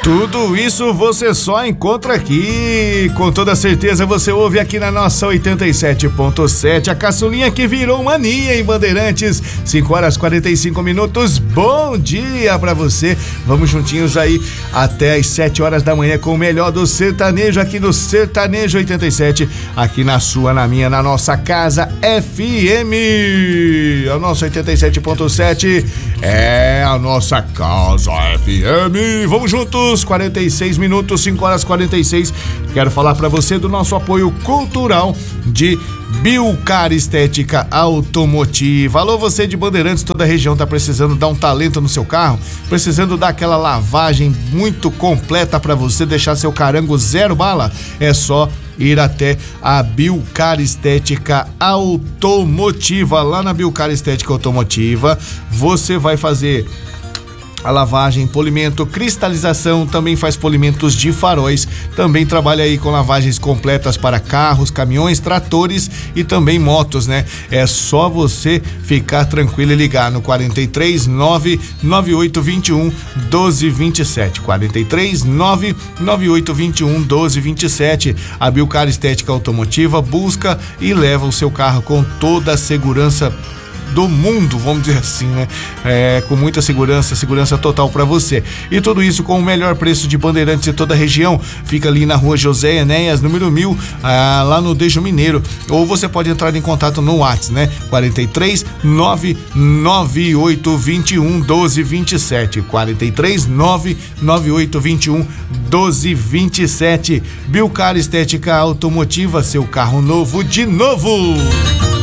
Tudo isso você só encontra aqui. Com toda certeza você ouve aqui na nossa 87.7, a caçulinha que virou mania em Bandeirantes. 5h45. Bom dia pra você. Vamos juntinhos aí até as 7 horas da manhã com o melhor do sertanejo aqui no Sertanejo 87, aqui na sua, na minha, na nossa casa FM. A nossa 87.7 é a nossa casa FM. Vamos juntos. 46 minutos, 5h46. Quero falar para você do nosso apoio cultural de Bilcar Estética Automotiva. Alô, você de Bandeirantes, toda a região tá precisando dar um talento no seu carro, precisando dar aquela lavagem muito completa para você deixar seu carango zero bala? É só ir até a Bilcar Estética Automotiva. Lá na Bilcar Estética Automotiva, você vai fazer a lavagem, polimento, cristalização, também faz polimentos de faróis, também trabalha aí com lavagens completas para carros, caminhões, tratores e também motos, né? É só você ficar tranquilo e ligar no 43 99821 1227, 43 99821 1227. A Bilcar Estética Automotiva busca e leva o seu carro com toda a segurança do mundo, vamos dizer assim, né? Com muita segurança total para você. E tudo isso com o melhor preço de Bandeirantes de toda a região. Fica ali na rua José Enéas, número 1000, lá no Dejo Mineiro. Ou você pode entrar em contato no WhatsApp, né? 43 99821 1227, 43 99821 1227. Bilcar Estética Automotiva, seu carro novo de novo.